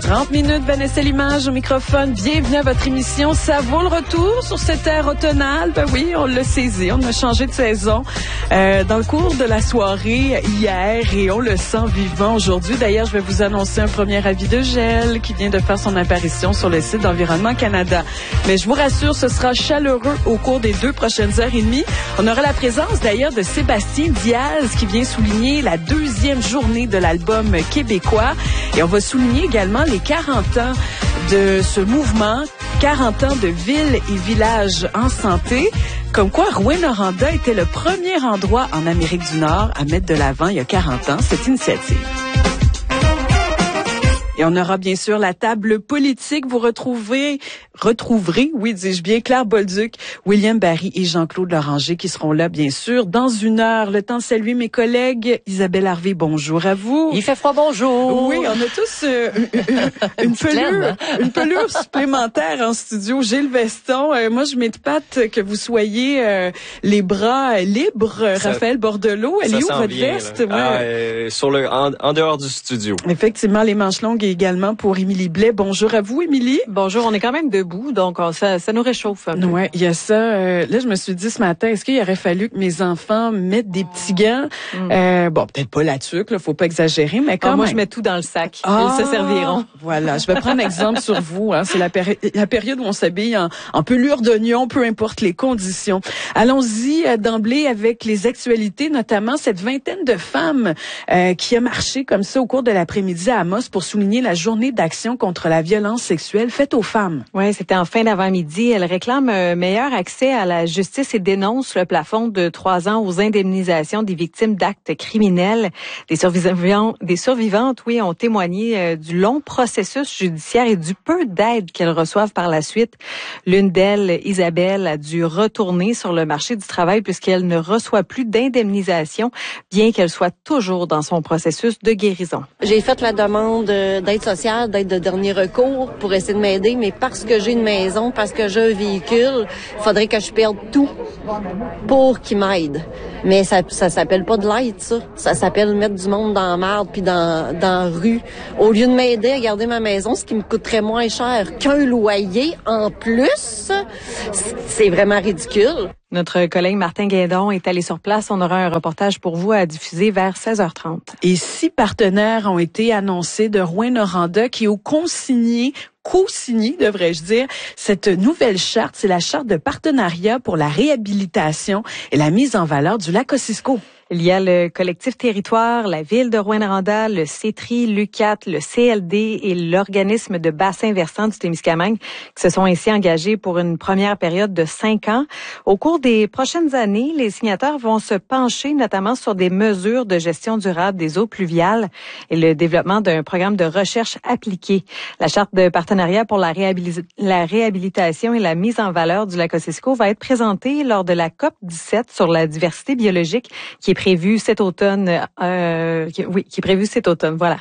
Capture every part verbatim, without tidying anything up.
trente minutes, Vanessa Limage au microphone. Bienvenue à votre émission. Ça vaut le retour sur cette ère automnale. Ben oui, on l'a saisi. On a changé de saison euh, dans le cours de la soirée hier et on le sent vivant aujourd'hui. D'ailleurs, je vais vous annoncer un premier avis de gel qui vient de faire son apparition sur le site d'Environnement Canada. Mais je vous rassure, ce sera chaleureux au cours des deux prochaines heures et demie. On aura la présence d'ailleurs de Sébastien Diaz qui vient souligner la deuxième journée de l'album québécois. Et on va souligner également les quarante ans de ce mouvement, quarante ans de villes et villages en santé. Comme quoi, Rouyn-Noranda était le premier endroit en Amérique du Nord à mettre de l'avant il y a quarante ans cette initiative. Et on aura bien sûr la table politique. Vous retrouverez, retrouverez, oui, dis-je bien, Claire Bolduc, William Barry et Jean-Claude Loranger qui seront là, bien sûr, dans une heure. Le temps de saluer mes collègues. Isabelle Harvey, bonjour à vous. Il fait froid, bonjour. Oui, on a tous euh, une, pelure, une pelure supplémentaire en studio. Gilles Veston, euh, moi, je m'épate que vous soyez euh, les bras libres. Ça, Raphaël Bordelot, elle est où votre vient, veste? Ouais. Ah, euh, sur le, en, en dehors du studio. Effectivement, les manches longues également pour Émilie Blais. Bonjour à vous, Émilie. Bonjour, on est quand même debout, donc on, ça, ça nous réchauffe un peu. Ouais, il y a ça. Euh, là, je me suis dit ce matin, est-ce qu'il aurait fallu que mes enfants mettent des petits gants? Mm. Euh, bon, peut-être pas la tuque, là, faut pas exagérer, mais quand ah, même. Moi, je mets tout dans le sac. Ah, ils se serviront. Voilà, je vais prendre exemple sur vous. Hein. C'est la, péri- la période où on s'habille en, en pelure d'oignon, peu importe les conditions. Allons-y euh, d'emblée avec les actualités, notamment cette vingtaine de femmes euh, qui a marché comme ça au cours de l'après-midi à Amos pour souligner la journée d'action contre la violence sexuelle faite aux femmes. Oui, c'était en fin d'avant-midi. Elle réclame un meilleur accès à la justice et dénonce le plafond de trois ans aux indemnisations des victimes d'actes criminels. Des survivantes, des survivantes, oui, ont témoigné euh, du long processus judiciaire et du peu d'aide qu'elles reçoivent par la suite. L'une d'elles, Isabelle, a dû retourner sur le marché du travail puisqu'elle ne reçoit plus d'indemnisation, bien qu'elle soit toujours dans son processus de guérison. J'ai fait la demande d'aide sociale, d'aide de dernier recours pour essayer de m'aider, mais parce que j'ai une maison, parce que j'ai un véhicule, il faudrait que je perde tout pour qu'ils m'aident. Mais ça ça s'appelle pas de l'aide, ça. Ça s'appelle mettre du monde dans la merde puis dans dans la rue. Au lieu de m'aider à garder ma maison, ce qui me coûterait moins cher qu'un loyer en plus, c'est vraiment ridicule. Notre collègue Martin Guédon est allé sur place. On aura un reportage pour vous à diffuser vers seize heures trente. Et six partenaires ont été annoncés de Rouyn-Noranda qui ont consigné co-signé, devrais-je dire, cette nouvelle charte. C'est la charte de partenariat pour la réhabilitation et la mise en valeur du lac Kosciuszko. Il y a le collectif Territoire, la ville de Rouyn-Noranda, le C E T R I, l'U C A T, le C L D et l'organisme de bassin versant du Témiscamingue qui se sont ainsi engagés pour une première période de cinq ans. Au cours des prochaines années, les signataires vont se pencher notamment sur des mesures de gestion durable des eaux pluviales et le développement d'un programme de recherche appliquée. La charte de partenariat pour la, réhabili- la réhabilitation et la mise en valeur du lac Kosciuszko va être présentée lors de la C O P dix-sept sur la diversité biologique qui est prévu cet automne. Euh, qui, oui, qui est prévu cet automne. Voilà.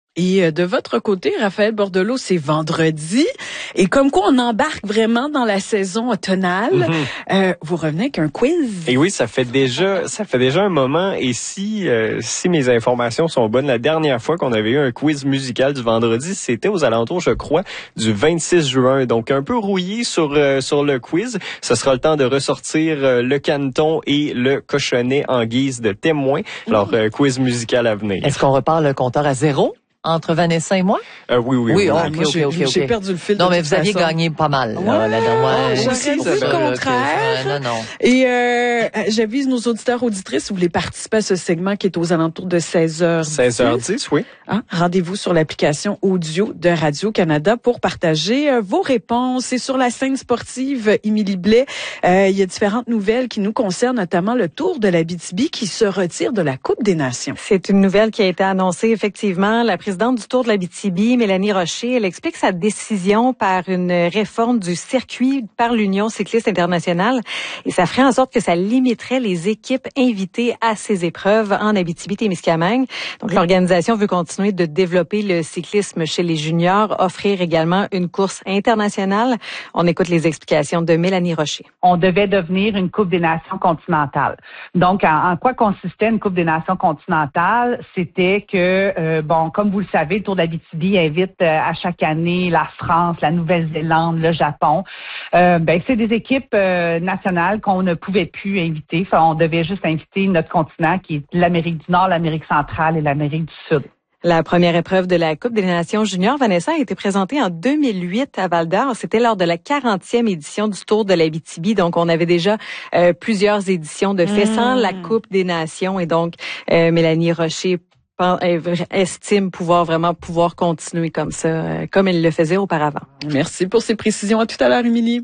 Et de votre côté, Raphaël Bordelot, c'est vendredi. Et comme quoi, on embarque vraiment dans la saison automnale. Mm-hmm. Euh, vous revenez avec un quiz. Et oui, ça fait déjà, ça fait déjà un moment. Et si, euh, si mes informations sont bonnes, la dernière fois qu'on avait eu un quiz musical du vendredi, c'était aux alentours, je crois, du vingt-six juin. Donc, un peu rouillé sur, euh, sur le quiz. Ce sera le temps de ressortir euh, le canton et le cochonnet en guise de témoin. Alors, euh, quiz musical à venir. Est-ce qu'on repart le compteur à zéro? Entre Vanessa et moi? Euh, oui, oui, oui. oui. Oui, ah, ok, moi, ok, j'ai, ok, j'ai ok. perdu le fil. Non, de mais toute vous aviez façon. gagné pas mal. Ouais, là, la dernière. j'ai aussi, vu ça, le ça, contraire. ça, non, non. Et euh, j'avise nos auditeurs auditrices, si vous voulez participer à ce segment qui est aux alentours de seize heures dix. seize heures dix, oui. Hein? Rendez-vous sur l'application audio de Radio-Canada pour partager euh, vos réponses. Et sur la scène sportive, Émilie Blais, euh, il y a différentes nouvelles qui nous concernent, notamment le Tour de l'Abitibi qui se retire de la Coupe des Nations. C'est une nouvelle qui a été annoncée, effectivement. La présidente du Tour de l'Abitibi, Mélanie Rocher, elle explique sa décision par une réforme du circuit par l'Union cycliste internationale. Et ça ferait en sorte que ça limiterait les équipes invitées à ces épreuves en Abitibi-Témiscamingue. Donc, l'organisation veut continuer de développer le cyclisme chez les juniors, offrir également une course internationale. On écoute les explications de Mélanie Rocher. On devait devenir une Coupe des Nations continentale. Donc, en, en quoi consistait une Coupe des Nations continentale? C'était que, euh, bon, comme vous vous le savez, le Tour d'Abitibi invite euh, à chaque année la France, la Nouvelle-Zélande, le Japon. Euh, ben, c'est des équipes euh, nationales qu'on ne pouvait plus inviter. Enfin, on devait juste inviter notre continent, qui est l'Amérique du Nord, l'Amérique centrale et l'Amérique du Sud. La première épreuve de la Coupe des Nations juniors, Vanessa, a été présentée en deux mille huit à Val-d'Or. C'était lors de la quarantième édition du Tour de l'Abitibi. Donc, on avait déjà euh, plusieurs éditions de fait mmh. sans la Coupe des Nations. Et donc, euh, Mélanie Rocher estime pouvoir vraiment pouvoir continuer comme ça, euh, comme elle le faisait auparavant. Merci pour ces précisions. À tout à l'heure, Émilie.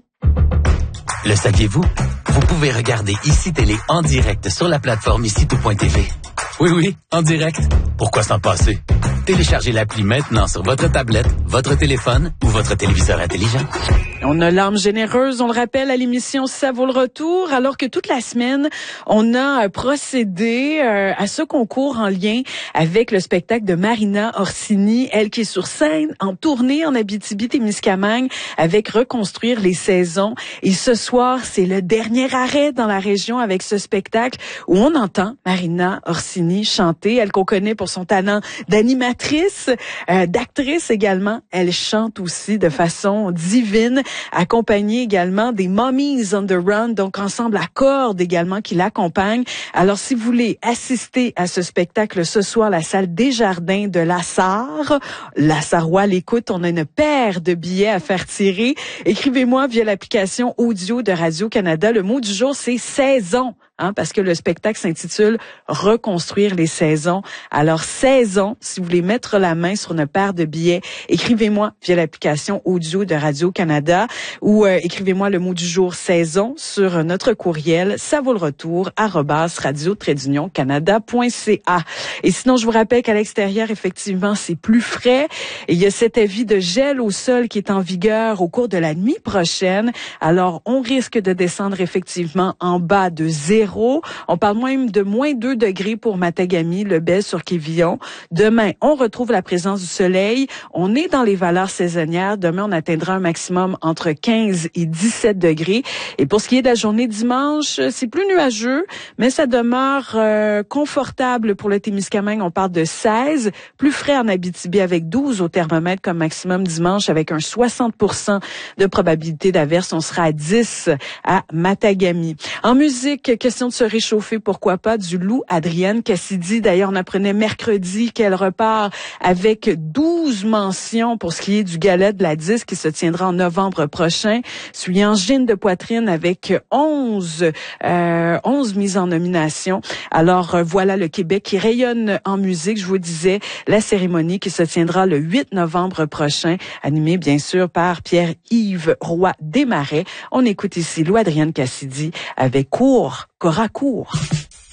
Le saviez-vous? Vous pouvez regarder Ici Télé en direct sur la plateforme ici tout point t v. Oui, oui, en direct. Pourquoi s'en passer? Téléchargez l'appli maintenant sur votre tablette, votre téléphone ou votre téléviseur intelligent. On a l'âme généreuse, on le rappelle, à l'émission Ça vaut le retour, alors que toute la semaine, on a procédé euh, à ce concours en lien avec le spectacle de Marina Orsini, elle qui est sur scène, en tournée en Abitibi-Témiscamingue, avec Reconstruire les saisons. Et ce soir, c'est le dernier arrêt dans la région avec ce spectacle où on entend Marina Orsini chanter, elle qu'on connaît pour son talent d'animatrice, euh, d'actrice également. Elle chante aussi de façon divine, accompagnée également des Mummies on the Run, donc ensemble à cordes également qui l'accompagnent. Alors, si vous voulez assister à ce spectacle ce soir, la salle Desjardins de Lassar, Lassarois l'écoute, on a une paire de billets à faire tirer. Écrivez-moi via l'application audio de Radio-Canada. Le mot du jour, c'est saison. Hein, parce que le spectacle s'intitule Reconstruire les saisons. Alors, saison, si vous voulez mettre la main sur une paire de billets, écrivez-moi via l'application audio de Radio-Canada ou euh, écrivez-moi le mot du jour saison sur notre courriel ça vaut le retour arobase radio trait d'union canada point c a. Et sinon, je vous rappelle qu'à l'extérieur, effectivement, c'est plus frais. Et il y a cet avis de gel au sol qui est en vigueur au cours de la nuit prochaine. Alors, on risque de descendre effectivement en bas de zéro. On parle même de moins deux degrés pour Matagami, Lebel sur Quévillon. Demain, on retrouve la présence du soleil. On est dans les valeurs saisonnières. Demain, on atteindra un maximum entre quinze et dix-sept degrés. Et pour ce qui est de la journée dimanche, c'est plus nuageux, mais ça demeure euh, confortable pour le Témiscamingue. On parle de seize. Plus frais en Abitibi avec douze au thermomètre comme maximum dimanche avec un soixante pour cent de probabilité d'averse. On sera à dix à Matagami. En musique, question de se réchauffer, pourquoi pas, du Lou Adrienne Cassidy. D'ailleurs, on apprenait mercredi qu'elle repart avec douze mentions pour ce qui est du gala de la disque qui se tiendra en novembre prochain. Suit Angine de poitrine avec onze, euh, onze mises en nomination. Alors, euh, voilà le Québec qui rayonne en musique. Je vous disais, la cérémonie qui se tiendra le huit novembre prochain, animée bien sûr par Pierre-Yves Roy Desmarais. On écoute ici Lou Adrienne Cassidy avec Cours, Coracourt.